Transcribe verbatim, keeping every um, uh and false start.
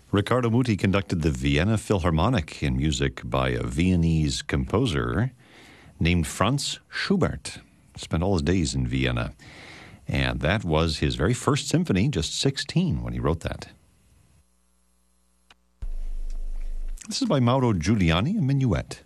Riccardo Muti conducted the Vienna Philharmonic in music by a Viennese composer named Franz Schubert. Spent all his days in Vienna. And that was his very first symphony, just sixteen when he wrote that. This is by Mauro Giuliani, a minuet.